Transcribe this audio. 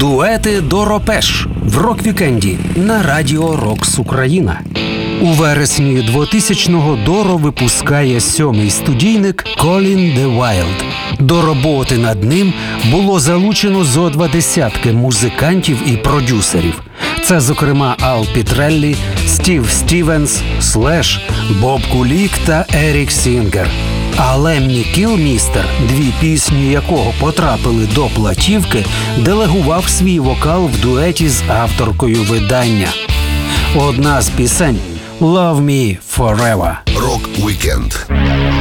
Дуети Доропеш в рок-вікенді на Радіо Рокс Україна. У вересні 2000-го Доро випускає 7-й студійник «Calling the Wild». До роботи над ним було залучено зо 20 музикантів і продюсерів. Це, зокрема, Ал Пітреллі, Стів Стівенс, Слеш, Боб Кулік та Ерік Сінгер. А Леммі Кілмістер, 2 пісні якого потрапили до платівки, делегував свій вокал в дуеті з авторкою видання. Одна з пісень «Love Me Forever». Рок-вікенд.